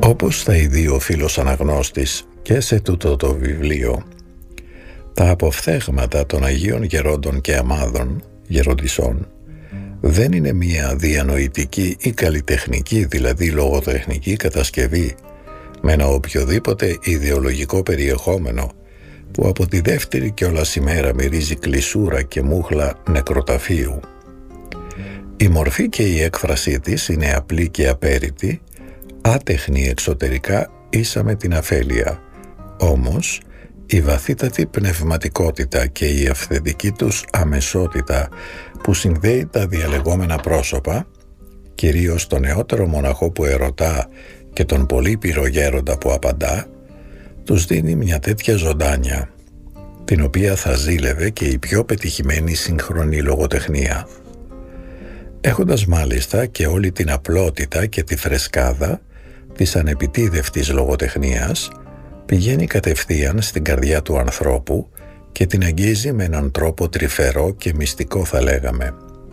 Όπως θα ειδεί ο φίλος αναγνώστης και σε τούτο το βιβλίο, τα αποφθέγματα των Αγίων Γερόντων και Αμάδων, γεροντισών, δεν είναι μία διανοητική ή καλλιτεχνική, δηλαδή λογοτεχνική κατασκευή με ένα οποιοδήποτε ιδεολογικό περιεχόμενο που από τη δεύτερη κιόλας ημέρα μυρίζει κλεισούρα και μούχλα νεκροταφείου. Η μορφή και η έκφρασή της είναι απλή και απέρητη, άτεχνη εξωτερικά ίσα με την αφέλεια. Όμως, η βαθύτατη πνευματικότητα και η αυθεντική τους αμεσότητα που συνδέει τα διαλεγόμενα πρόσωπα, κυρίως τον νεότερο μοναχό που ερωτά και τον πολύπειρο γέροντα που απαντά, τους δίνει μια τέτοια ζωντάνια, την οποία θα ζήλευε και η πιο πετυχημένη σύγχρονη λογοτεχνία. Έχοντας μάλιστα και όλη την απλότητα και τη φρεσκάδα της ανεπιτίδευτης λογοτεχνίας, πηγαίνει κατευθείαν στην καρδιά του ανθρώπου και την αγγίζει με έναν τρόπο τρυφερό και μυστικό, θα λέγαμε.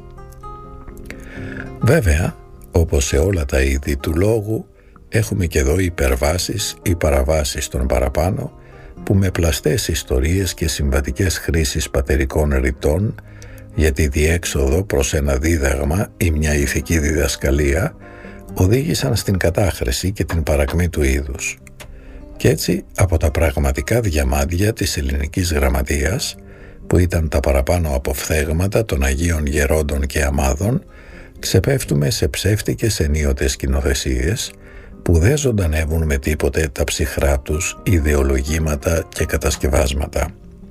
Βέβαια, όπως σε όλα τα είδη του λόγου, έχουμε και εδώ υπερβάσεις ή παραβάσεις των παραπάνω, που με πλαστές ιστορίες και συμβατικές χρήσεις πατερικών ρητών για τη διέξοδο προς ένα δίδαγμα ή μια ηθική διδασκαλία οδήγησαν στην κατάχρηση και την παρακμή του είδους. Κι έτσι, από τα πραγματικά διαμάντια της ελληνικής γραμματείας, που ήταν τα παραπάνω αποφθέγματα των Αγίων Γερόντων και Αμάδων, ξεπέφτουμε σε ψεύτικες ενίοτες σκηνοθεσίες που δεν ζωντανεύουν με τίποτε τα ψυχρά τους ιδεολογήματα και κατασκευάσματα.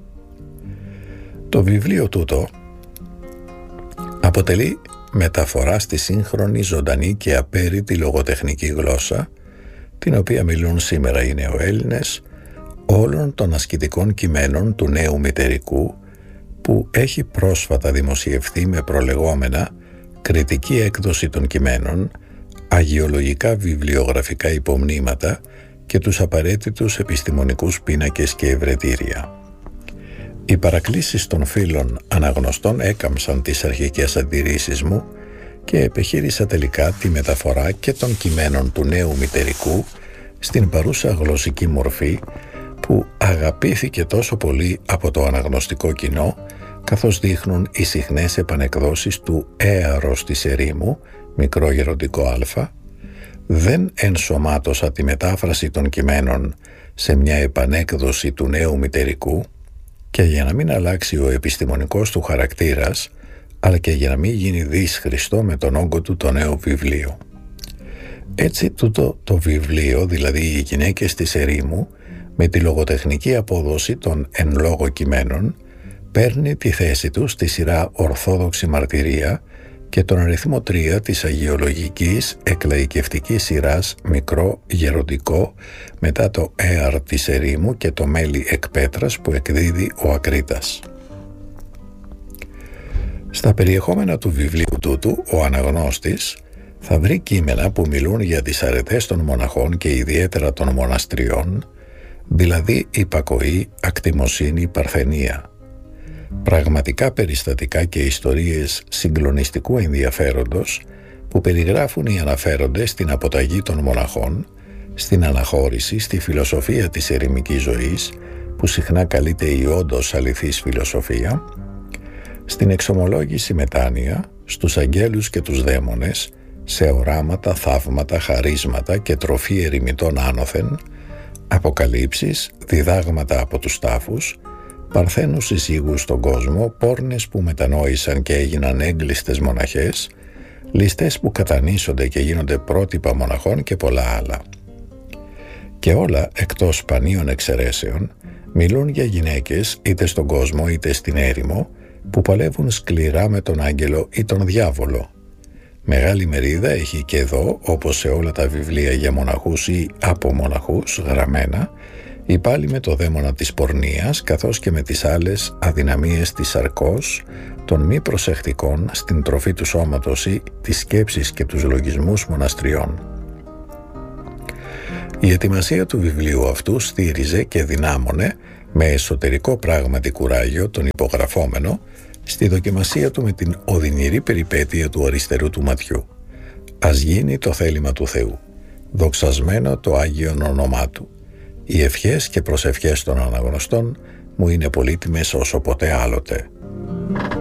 Το βιβλίο τούτο αποτελεί μεταφορά στη σύγχρονη ζωντανή και απέρητη λογοτεχνική γλώσσα, την οποία μιλούν σήμερα οι νεοέλληνες, όλων των ασκητικών κειμένων του νέου μητερικού, που έχει πρόσφατα δημοσιευθεί με προλεγόμενα κριτική έκδοση των κειμένων, αγιολογικά βιβλιογραφικά υπομνήματα και τους απαραίτητους επιστημονικούς πίνακες και ευρετήρια. Οι παρακλήσεις των φίλων αναγνωστών έκαμψαν τις αρχικές αντιρρήσεις μου και επιχείρησα τελικά τη μεταφορά και των κειμένων του νέου μητερικού στην παρούσα γλωσσική μορφή, που αγαπήθηκε τόσο πολύ από το αναγνωστικό κοινό, καθώς δείχνουν οι συχνές επανεκδόσεις του Έαρος της Ερήμου, μικρό γεροντικό α. Δεν ενσωμάτωσα τη μετάφραση των κειμένων σε μια επανέκδοση του νέου μητερικού, και για να μην αλλάξει ο επιστημονικός του χαρακτήρας, αλλά και για να μην γίνει δυσχρηστό με τον όγκο του το νέο βιβλίο. Έτσι τούτο το βιβλίο, δηλαδή οι γυναίκες της Ερήμου, με τη λογοτεχνική απόδοση των εν λόγω κειμένων, παίρνει τη θέση του στη σειρά Ορθόδοξη Μαρτυρία και τον αριθμό 3 της αγιολογικής εκλαϊκευτικής σειράς Μικρό Γεροντικό, μετά το Έαρ της Ερήμου και το Μέλι εκ Πέτρας που εκδίδει ο Ακρίτας. Στα περιεχόμενα του βιβλίου τούτου, ο αναγνώστης θα βρει κείμενα που μιλούν για τις αρετές των μοναχών και ιδιαίτερα των μοναστριών, δηλαδή υπακοή, ακτιμοσύνη, παρθενία. Πραγματικά περιστατικά και ιστορίες συγκλονιστικού ενδιαφέροντος που περιγράφουν οι αναφέροντες στην αποταγή των μοναχών, στην αναχώρηση, στη φιλοσοφία της ερημικής ζωής, που συχνά καλείται η όντως αληθής φιλοσοφία, στην εξομολόγηση μετάνοια, στους αγγέλους και τους δαίμονες, σε οράματα, θαύματα, χαρίσματα και τροφή ερημιτών άνωθεν, αποκαλύψεις, διδάγματα από τους τάφους, παρθένους συζύγους στον κόσμο, πόρνες που μετανόησαν και έγιναν έγκλειστες μοναχές, ληστές που κατανήσονται και γίνονται πρότυπα μοναχών και πολλά άλλα. Και όλα, εκτός σπανίων εξαιρέσεων, μιλούν για γυναίκες είτε στον κόσμο είτε στην έρημο, που παλεύουν σκληρά με τον άγγελο ή τον διάβολο. Μεγάλη μερίδα έχει και εδώ, όπως σε όλα τα βιβλία για μοναχούς ή από μοναχούς γραμμένα, ή πάλι με το δαίμονα της πορνείας, καθώς και με τις άλλες αδυναμίες της σαρκός, των μη προσεκτικών στην τροφή του σώματος ή τις σκέψεις και τους λογισμούς μοναστριών. Η ετοιμασία του βιβλίου αυτού στήριζε και δυνάμωνε με εσωτερικό πράγματι κουράγιο τον υπογραφόμενο στη δοκιμασία του με την οδυνηρή περιπέτεια του αριστερού του ματιού. Ας γίνει το θέλημα του Θεού. δοξασμένο το Άγιον όνομά Του. Οι ευχές και προσευχές των αναγνωστών μου είναι πολύτιμες όσο ποτέ άλλοτε.